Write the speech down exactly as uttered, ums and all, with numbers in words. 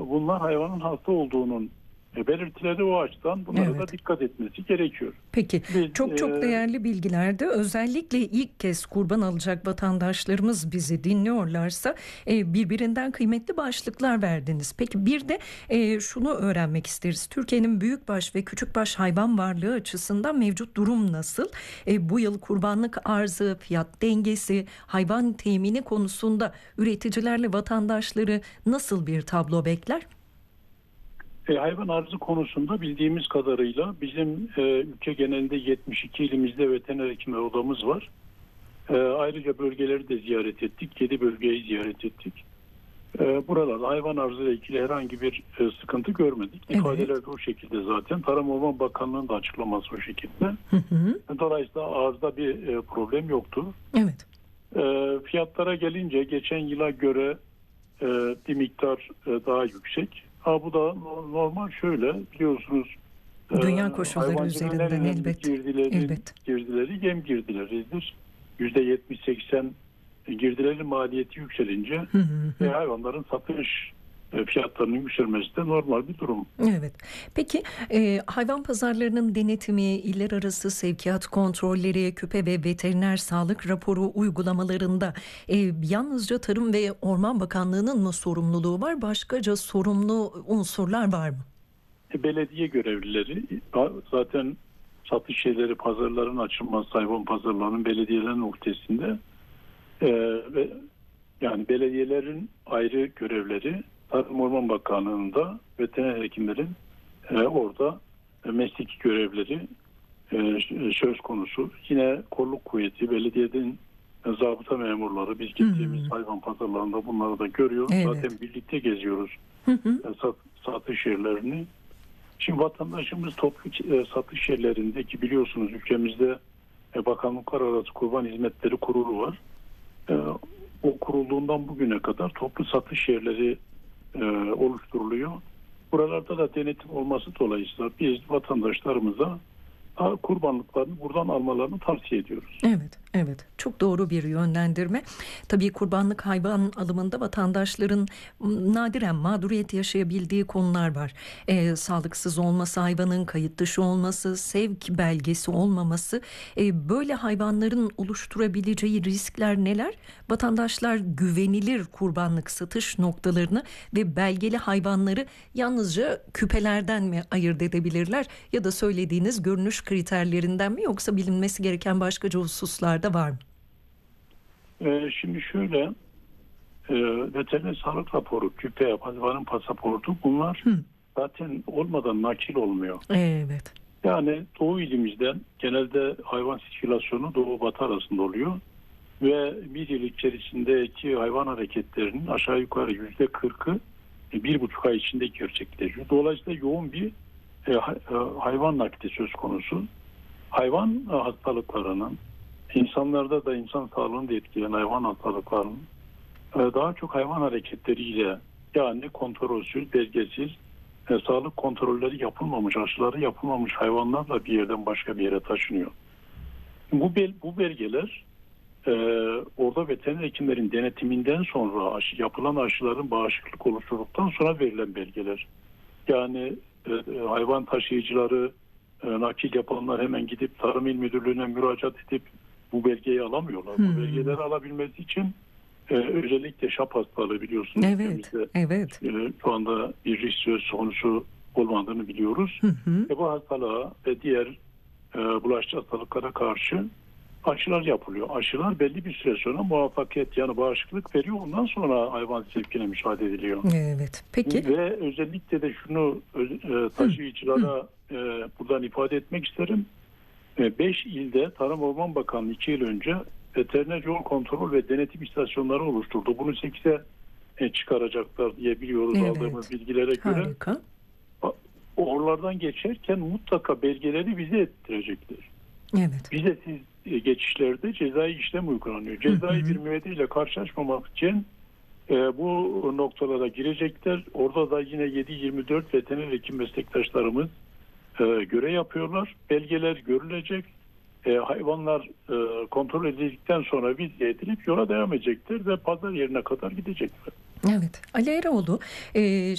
bunlar hayvanın hasta olduğunun e, belirtileri, o açıdan bunlara Evet. da dikkat etmesi gerekiyor. Peki Biz, çok çok e, değerli bilgilerdi. Özellikle ilk kez kurban alacak vatandaşlarımız bizi dinliyorlarsa e, birbirinden kıymetli başlıklar verdiniz. Peki bir de e, şunu öğrenmek isteriz. Türkiye'nin büyükbaş ve küçükbaş hayvan varlığı açısından mevcut durum nasıl? E, bu yıl kurbanlık arzı, fiyat dengesi, hayvan temini konusunda üreticilerle vatandaşları nasıl bir tablo bekler? E, hayvan arzı konusunda bildiğimiz kadarıyla bizim e, ülke genelinde yetmiş iki ilimizde veteriner hekimler odamız var. E, ayrıca bölgeleri de ziyaret ettik. yedi bölgeyi ziyaret ettik. E, buralarda hayvan arzıyla ilgili herhangi bir e, sıkıntı görmedik. Evet. İfadeler de o şekilde zaten. Tarım Orman Bakanlığı'nın da açıklaması o şekilde. Hı hı. Dolayısıyla arzda bir e, problem yoktu. Evet. E, fiyatlara gelince geçen yıla göre e, bir miktar e, daha yüksek. Ha, bu da no- normal, şöyle biliyorsunuz. e, Dünya koşulları hayvancılığın en üzerinden önemli elbet. girdilerin, Elbet. girdileri yem girdileridir. yüzde yetmiş seksen girdilerin maliyeti yükselince Hı hı hı. e, hayvanların satış e, fiyatlarının yükselmesi de normal bir durum. Evet. Peki e, hayvan pazarlarının denetimi, iller arası sevkiyat kontrolleri, küpe ve veteriner sağlık raporu uygulamalarında e, yalnızca Tarım ve Orman Bakanlığı'nın mı sorumluluğu var? Başkaca sorumlu unsurlar var mı? E, belediye görevlileri a- zaten satış yerleri, pazarların açılması, hayvan pazarlarının belediyelerin ortasında e, ve yani belediyelerin ayrı görevleri, Tarım Orman Bakanlığı'nda veteriner hekimlerin e, orada e, mesleki görevleri e, söz konusu. Yine kolluk kuvveti, belediyenin e, zabıta memurları, biz gittiğimiz Hmm. hayvan pazarlarında bunları da görüyoruz. Evet. Zaten birlikte geziyoruz Hı hı. e, sat, satış yerlerini. Şimdi vatandaşımız toplu e, satış yerlerindeki, biliyorsunuz ülkemizde e, bakanlıklar arası kurban hizmetleri kurulu var. E, o kurulduğundan bugüne kadar toplu satış yerleri e, oluşturuluyor. Buralarda da denetim olması dolayısıyla biz vatandaşlarımıza a, kurbanlıklarını buradan almalarını tavsiye ediyoruz. Evet, evet. Çok doğru bir yönlendirme. Tabii kurbanlık hayvan alımında vatandaşların m, nadiren mağduriyet yaşayabildiği konular var. Ee, sağlıksız olması, hayvanın kayıt dışı olması, sevk belgesi olmaması, e, böyle hayvanların oluşturabileceği riskler neler? Vatandaşlar güvenilir kurbanlık satış noktalarını ve belgeli hayvanları yalnızca küpelerden mi ayırt edebilirler, ya da söylediğiniz görünüş kriterlerinden mi, yoksa bilinmesi gereken başkaca hususlar da var mı? E, şimdi şöyle, e, veteriner sağlık raporu, küpe, hayvanın pasaportu, bunlar Hı. zaten olmadan nakil olmuyor. Evet. Yani Doğu ilimizden genelde hayvan sirkülasyonu Doğu Batı arasında oluyor ve bir yıl içerisindeki hayvan hareketlerinin aşağı yukarı yüzde kırkı e, bir buçuk ay içinde gerçekleşiyor. Dolayısıyla yoğun bir e, hay- e, hayvan nakli söz konusu. Hayvan e, hastalıklarının, insanlarda da insan sağlığını da etkileyen hayvan hastalıklarının e, daha çok hayvan hareketleriyle, yani kontrolsüz, belgesiz, e, sağlık kontrolleri yapılmamış, aşıları yapılmamış hayvanlarla bir yerden başka bir yere taşınıyor. Bu bel, bu belgeler e, orada veteriner hekimlerin denetiminden sonra aşı, yapılan aşıların bağışıklık oluşturduktan sonra verilen belgeler. Yani e, e, hayvan taşıyıcıları, e, nakil yapanlar hemen gidip Tarım İl Müdürlüğü'ne müracaat edip bu belgeyi alamıyorlar. Hmm. Bu belgeleri alabilmesi için e, özellikle şap hastalığı, biliyorsunuz. Evet, ülkemizde, evet. e, şu anda bir risk söz konusu olmadığını biliyoruz. Hı hı. E, bu hastalığa ve diğer e, bulaşıcı hastalıklara karşı aşılar yapılıyor. Aşılar belli bir süre sonra muvaffakiyet, yani bağışıklık veriyor. Ondan sonra hayvan sevkine müsaade ediliyor. Evet. Peki. Ve özellikle de şunu e, taşıyıcılara e, buradan ifade etmek isterim. beş ilde Tarım Orman Bakanlığı iki yıl önce veteriner yol kontrol ve denetim istasyonları oluşturdu. Bunu sekize e, çıkaracaklar diye biliyoruz, Evet. aldığımız bilgilere göre. Harika. Oralardan geçerken mutlaka belgeleri vize ettirecekler. Evet. Vizesiz e, geçişlerde cezai işlem uygulanıyor. Cezai bir müeyyideyle karşılaşmamak için e, bu noktalara girecekler. Orada da yine yedi yirmi dört veteriner hekim meslektaşlarımız e, görev yapıyorlar. Belgeler görülecek. E, hayvanlar e, kontrol edildikten sonra vize edilip yola devam edecektir ve pazar yerine kadar gidecekler. Evet. Ali Eroğlu, e,